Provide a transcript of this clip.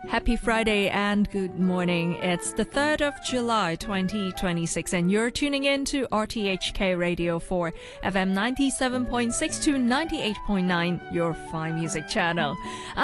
Happy Friday and good morning. It's the 3rd of July 2026 and you're tuning in to RTHK Radio 4 FM 97.6 to 98.9, your fine music channel.